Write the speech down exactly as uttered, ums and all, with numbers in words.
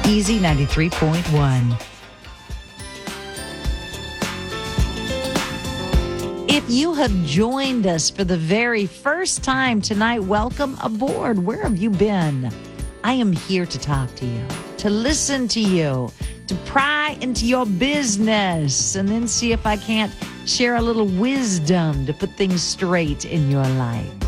Easy ninety-three point one. If you have joined us for the very first time tonight, welcome aboard. Where have you been? I am here to talk to you, to listen to you, to pry into your business, and then see if I can't share a little wisdom to put things straight in your life.